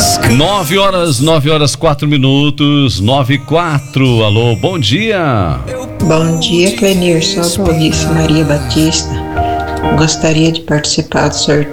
9 horas 4 minutos, 9:04. Alô, bom dia. Bom dia, Clenir. Sou a Valdice Maria Batista. Gostaria de participar do sorteio